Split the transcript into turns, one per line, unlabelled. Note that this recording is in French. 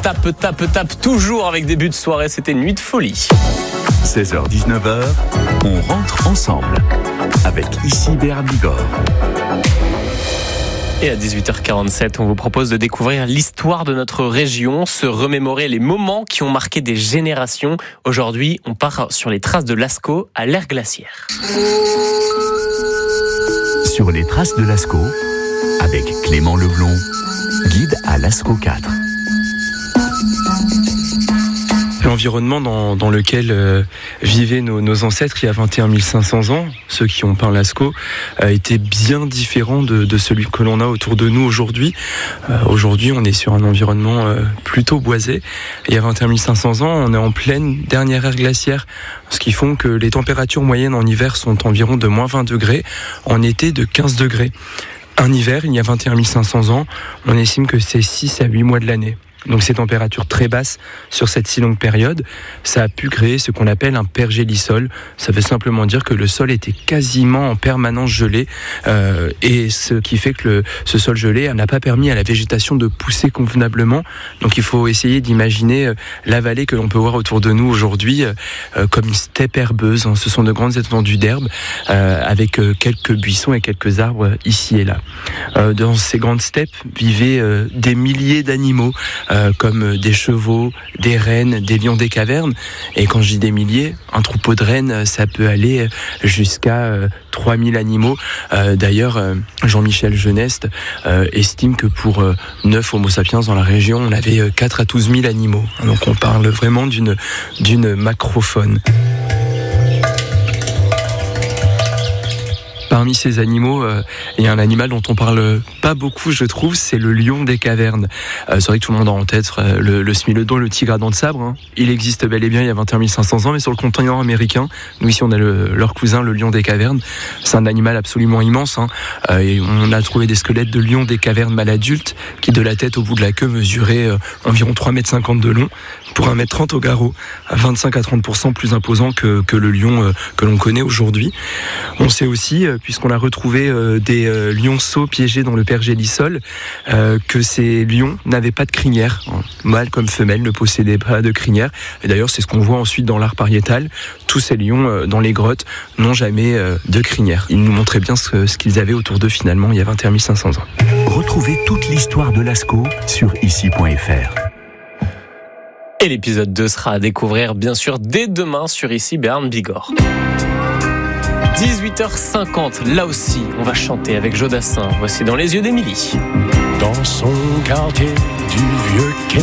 tape toujours avec début de soirée. C'était Nuit de folie.
16h-19h, on rentre ensemble avec ici Béarn Bigorre.
Et à 18h47, on vous propose de découvrir l'histoire de notre région, se remémorer les moments qui ont marqué des générations. Aujourd'hui, on part sur les traces de Lascaux à l'ère glaciaire.
Sur les traces de Lascaux, avec Clément Leblond, guide à Lascaux 4.
L'environnement dans lequel vivaient nos ancêtres il y a 21 500 ans, ceux qui ont peint Lascaux, était bien différent de celui que l'on a autour de nous aujourd'hui. Aujourd'hui, on est sur un environnement plutôt boisé. Il y a 21 500 ans, on est en pleine dernière ère glaciaire, ce qui font que les températures moyennes en hiver sont environ de moins 20 degrés, en été de 15 degrés. Un hiver, il y a 21 500 ans, on estime que c'est 6 à 8 mois de l'année. Donc ces températures très basses sur cette si longue période, ça a pu créer ce qu'on appelle un pergélisol. Ça veut simplement dire que le sol était quasiment en permanence gelé, et ce qui fait que ce sol gelé n'a pas permis à la végétation de pousser convenablement. Donc il faut essayer d'imaginer la vallée que l'on peut voir autour de nous aujourd'hui comme une steppe herbeuse. Ce sont de grandes étendues d'herbe avec quelques buissons et quelques arbres ici et là. Dans ces grandes steppes vivaient des milliers d'animaux, comme des chevaux, des rennes, des lions des cavernes. Et quand je dis des milliers, un troupeau de rennes, ça peut aller jusqu'à 3000 animaux. D'ailleurs, Jean-Michel Geneste estime que pour 9 Homo sapiens dans la région, on avait 4 à 12 000 animaux. Donc on parle vraiment d'une macrofaune. Parmi ces animaux, il y a un animal dont on parle pas beaucoup, je trouve, c'est le lion des cavernes. C'est vrai que tout le monde a en tête le smilodon, le tigre à dents de sabre. Il existe bel et bien il y a 21 500 ans, mais sur le continent américain, nous ici on a leur cousin, le lion des cavernes. C'est un animal absolument immense. Et on a trouvé des squelettes de lions des cavernes mâles adultes qui, de la tête au bout de la queue, mesuraient environ 3,50 m de long pour 1,30 m au garrot, à 25 à 30% plus imposant que le lion que l'on connaît aujourd'hui. On sait aussi, puisqu'on a retrouvé des lionceaux piégés dans le pergélisol, que ces lions n'avaient pas de crinière. Mâle comme femelle ne possédaient pas de crinière. Et d'ailleurs, c'est ce qu'on voit ensuite dans l'art pariétal. Tous ces lions dans les grottes n'ont jamais de crinière. Ils nous montraient bien ce qu'ils avaient autour d'eux finalement il y a 21 500 ans.
Retrouvez toute l'histoire de Lascaux sur ici.fr.
Et l'épisode 2 sera à découvrir bien sûr dès demain sur ici Béarn Bigorre. 18h50, là aussi, on va chanter avec Jodassin. Voici Dans les yeux d'Émilie.
Dans son quartier du vieux quai